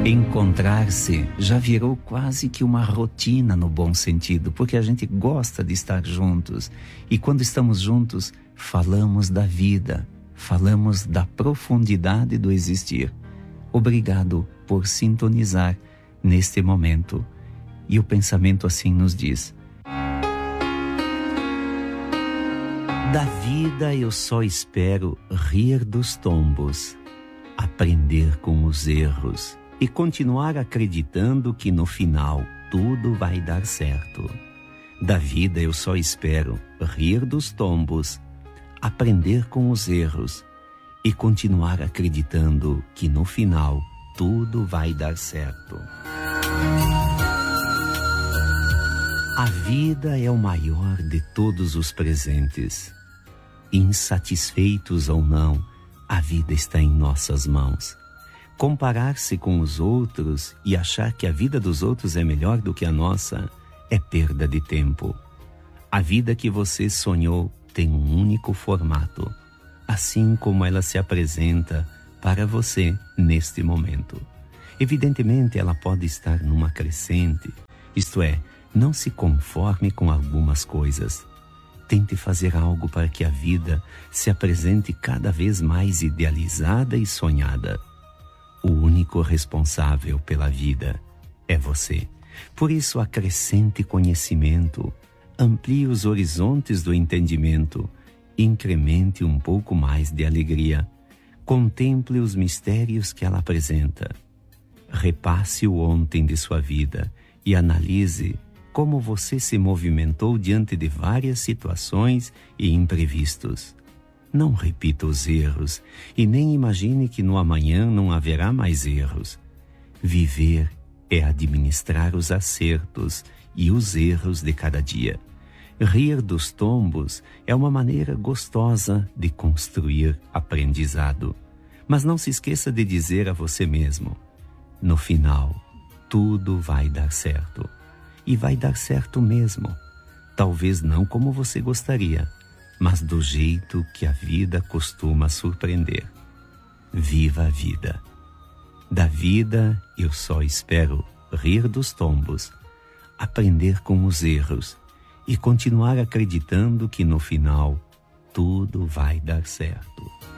Encontrar-se já virou quase que uma rotina no bom sentido, porque a gente gosta de estar juntos. E quando estamos juntos, falamos da vida, falamos da profundidade do existir. Obrigado por sintonizar neste momento. E o pensamento assim nos diz: da vida eu só espero rir dos tombos, aprender com os erros e continuar acreditando que no final tudo vai dar certo. Da vida eu só espero rir dos tombos, aprender com os erros e continuar acreditando que no final tudo vai dar certo. A vida é o maior de todos os presentes. Insatisfeitos ou não, a vida está em nossas mãos. Comparar-se com os outros e achar que a vida dos outros é melhor do que a nossa é perda de tempo. A vida que você sonhou tem um único formato, assim como ela se apresenta para você neste momento. Evidentemente, ela pode estar numa crescente, isto é, não se conforme com algumas coisas. Tente fazer algo para que a vida se apresente cada vez mais idealizada e sonhada. O único responsável pela vida é você. Por isso, acrescente conhecimento, amplie os horizontes do entendimento, incremente um pouco mais de alegria, contemple os mistérios que ela apresenta. Repasse o ontem de sua vida e analise como você se movimentou diante de várias situações e imprevistos. Não repita os erros e nem imagine que no amanhã não haverá mais erros. Viver é administrar os acertos e os erros de cada dia. Rir dos tombos é uma maneira gostosa de construir aprendizado. Mas não se esqueça de dizer a você mesmo: no final, tudo vai dar certo. E vai dar certo mesmo. Talvez não como você gostaria, mas do jeito que a vida costuma surpreender. Viva a vida. Da vida eu só espero rir dos tombos, aprender com os erros e continuar acreditando que no final tudo vai dar certo.